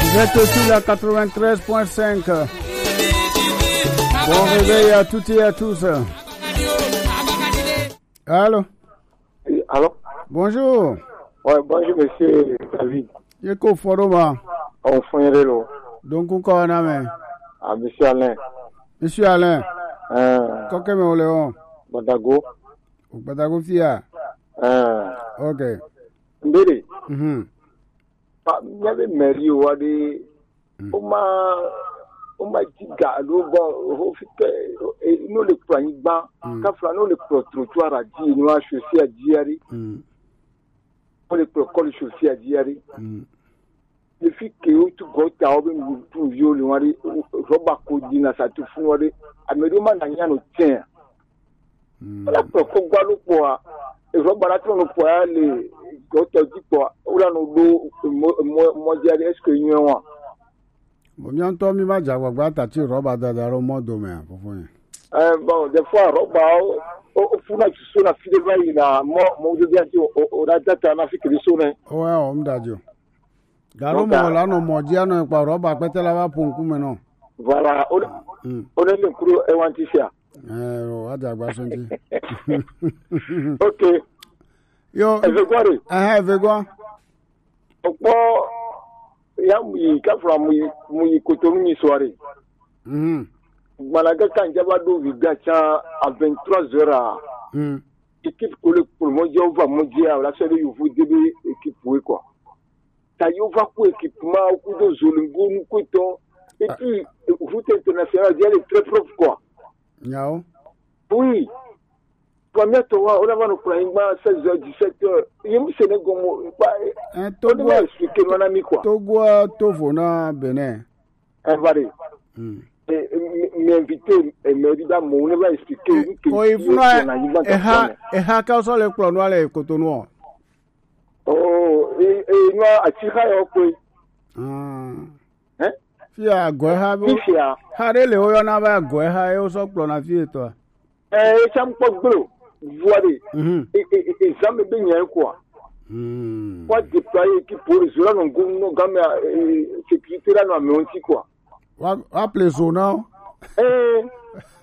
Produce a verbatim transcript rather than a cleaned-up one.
Vous êtes sur la quatre-vingt-treize point cinq. Bon réveil à toutes et à tous. Allô? Allô? Bonjour. Ouais, bonjour, monsieur David. Yeko Foroma. On fait l'eau. Donc, on connaît. Ah, monsieur Alain. Monsieur Alain. Euh. Coquet, mais on est Badago. Badago, Fia. Euh. Ok. Mbele. Mhm. Ah, il y avait Mary ou des. On m'a. On m'a dit, gars, bon, nous le prenons bas. Quand nous le trottoir à dire, nous avons chaussé à dire. On le protocole chaussé à dire. Le fait que tu go ta obi tu viol wari roba ko dina sa tu fun wari amedoma na nya no ten la proko gwalu po a e roba la tu no po a le go to di po ura no do mo jari est-ce que nyo wa mo nyan to mi ma jagwa gba ta ti roba dada ro mo do me afofun eh bon des fois roba o funa tu so na fide vai na mo mo de dia ti o da data na fikiri so ne o e o mdajo Garo mo la no mo dia no pa roba petela ba punku me no. Voilà, on on est le kuro e wan ti sia. Eh, o aja gba so nti. Okay. Yo, e ve gware. Eh, e ve gwa. Opo ya mu ka fra mu mu Cotonou ni soirée. Mhm. Malaga kan jaba do viga cha à vingt-trois heures. Mhm. Équipe pour le pour mo dia va mo dia la seule you vous début équipe oui quoi. Tayo va pour équipement au coup de Zolungo, nous coûtons. Et puis, route internationale, elle est très propre, quoi. Yao? Oui. Première tour, on a nos problèmes seize heures, dix-sept heures. Il y a un Sénégal, on va expliquer, mon ami, quoi. Togo, Togo, na Benin. Invalé. M'inviter, m'inviter, on va expliquer. Oh, il faut et ha, et ha, quand ça le plan noir, les Cotonou. Oh, et et moi à tirer au peu. Ah. Hein? Fia goha bo. Fia. Hare le oyo na ba goha e o so plo na fie to. Eh, ça me pose gros. Voilà. Mhm. Et et et ça me baigne quoi. Mhm. Quoi déployer qui pour cela non gono gamme sécurité là non mais on dit quoi. Wa appeler zona. Eh